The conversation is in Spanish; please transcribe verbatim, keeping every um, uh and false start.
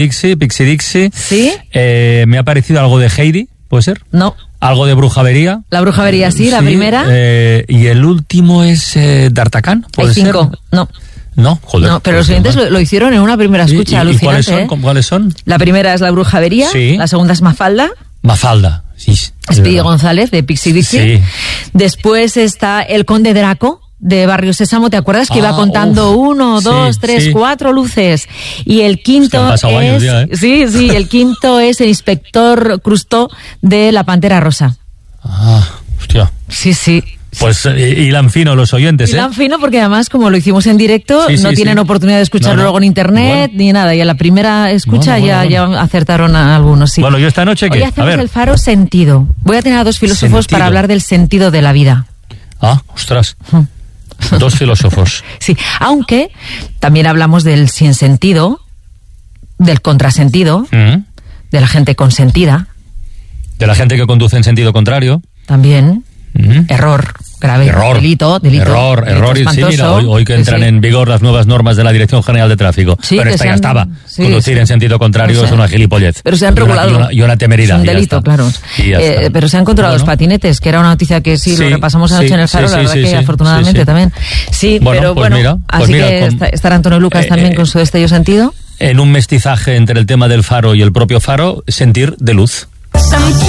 Dixie, Pixie Dixie. ¿Sí? Eh, me ha parecido algo de Heidi, ¿puede ser? No. Algo de Brujavería. La Brujavería, sí, sí, la primera. Eh, y el último es eh, D'Artagnan, ¿puede Hay cinco. ser? No. No, joder. No, pero los oyentes lo, lo hicieron en una primera escucha, ¿Y, y, alucinante. ¿y cuáles son? ¿eh? ¿Cuáles son? La primera es La Brujavería, sí. La segunda es Mafalda. Mafalda, sí. Speedy González, de Pixie Dixie. Sí. Después está El Conde Draco, de Barrio Sésamo, ¿te acuerdas que ah, iba contando uf, uno, dos, sí, tres, sí. cuatro luces? Y el quinto es... Años ya, ¿eh? Sí, sí, el quinto es El Inspector Crustó, de La Pantera Rosa. Ah, hostia. Sí, sí. Pues hilan fino los oyentes, ¿eh? Hilan fino porque además, como lo hicimos en directo, sí, sí, no tienen sí. oportunidad de escucharlo no, no. luego en internet, bueno. ni nada. Y a la primera escucha bueno, bueno, ya, bueno. ya acertaron a algunos, sí. Bueno, ¿yo esta noche qué? Hoy hacemos a ver. el Faro Sentido. Voy a tener a dos filósofos sentido. para hablar del sentido de la vida. Ah, ostras. Dos filósofos. Sí, aunque también hablamos del sinsentido, del contrasentido, mm. de la gente consentida. De la gente que conduce en sentido contrario. También. Mm-hmm. Error, grave, error, delito, delito. Error, delito error, y sí, mira, hoy, hoy que entran sí, sí. en vigor las nuevas normas de la Dirección General de Tráfico. Sí, pero esta ya han, estaba. Sí, Conducir sí. en sentido contrario o sea, es una gilipollez. Pero se han regulado. Y una, y una, y una temeridad. Es un delito, claro. Eh, pero se han controlado bueno. los patinetes, que era una noticia que sí, sí lo repasamos anoche sí, en el Faro, sí, la verdad sí, que sí, afortunadamente sí, sí. también. Sí, bueno, pero pues bueno, mira, pues así mira, que con, estará Antonio Lucas eh, también con su destello sentido. En un mestizaje entre el tema del Faro y el propio Faro, sentir de luz.